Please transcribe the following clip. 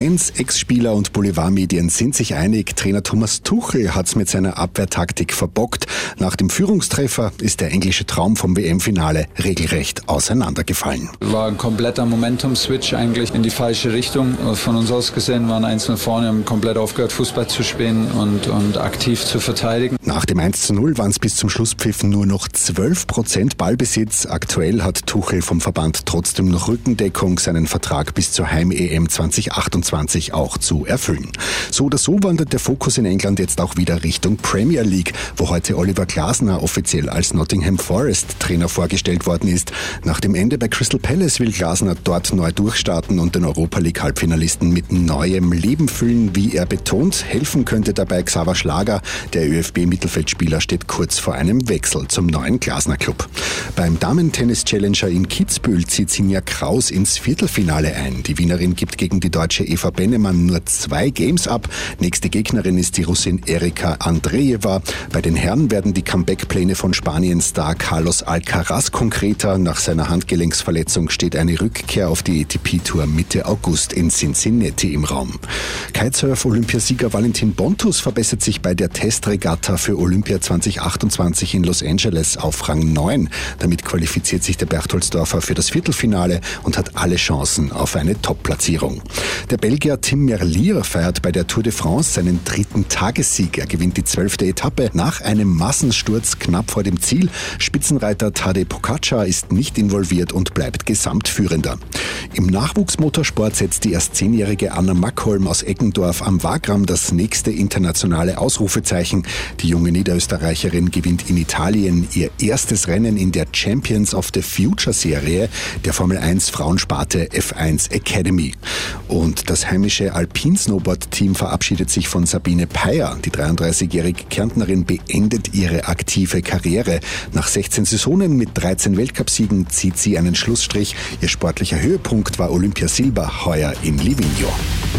Fans, Ex-Spieler und Boulevardmedien sind sich einig, Trainer Thomas Tuchel hat's mit seiner Abwehrtaktik verbockt. Nach dem Führungstreffer ist der englische Traum vom WM-Finale regelrecht auseinandergefallen. War ein kompletter Momentum-Switch eigentlich in die falsche Richtung. Von uns aus gesehen waren 1-0 vorne, haben komplett aufgehört, Fußball zu spielen und aktiv zu verteidigen. Nach dem 1:0 waren es bis zum Schlusspfiff nur noch 12% Ballbesitz. Aktuell hat Tuchel vom Verband trotzdem noch Rückendeckung, seinen Vertrag bis zur Heim-EM 2028 auch zu erfüllen. So oder so wandert der Fokus in England jetzt auch wieder Richtung Premier League, wo heute Oliver Glasner offiziell als Nottingham Forest Trainer vorgestellt worden ist. Nach dem Ende bei Crystal Palace will Glasner dort neu durchstarten und den Europa League Halbfinalisten mit neuem Leben füllen. Wie er betont, helfen könnte dabei Xaver Schlager. Der ÖFB-Mittelfeldspieler steht kurz vor einem Wechsel zum neuen Glasner-Club. Beim Damen-Tennis-Challenger in Kitzbühel zieht Sinja Kraus ins Viertelfinale ein. Die Wienerin gibt gegen die Deutsche Eva Bennemann nur 2 Games ab. Nächste Gegnerin ist die Russin Erika Andreeva. Bei den Herren werden die Comeback-Pläne von Spanien-Star Carlos Alcaraz konkreter. Nach seiner Handgelenksverletzung steht eine Rückkehr auf die ATP-Tour Mitte August in Cincinnati im Raum. Kitesurf-Olympiasieger Valentin Bontus verbessert sich bei der Testregatta für Olympia 2028 in Los Angeles auf Rang 9. Damit qualifiziert sich der Berchtoldsdorfer für das Viertelfinale und hat alle Chancen auf eine Top-Platzierung. Der Belgier Tim Merlier feiert bei der Tour de France seinen 3. Tagessieg. Er gewinnt die 12. Etappe nach einem Massensturz knapp vor dem Ziel. Spitzenreiter Tadej Pogačar ist nicht involviert und bleibt Gesamtführender. Im Nachwuchsmotorsport setzt die erst 10-jährige Anna Mackholm aus Eggendorf am Wagram das nächste internationale Ausrufezeichen. Die junge Niederösterreicherin gewinnt in Italien ihr erstes Rennen in der Champions of the Future Serie der Formel 1 Frauensparte F1 Academy. Und das heimische Alpin-Snowboard-Team verabschiedet sich von Sabine Peyer. Die 33-jährige Kärntnerin beendet ihre aktive Karriere. Nach 16 Saisonen mit 13 Weltcupsiegen zieht sie einen Schlussstrich. Ihr sportlicher Höhepunkt war Olympiasilber heuer in Livigno.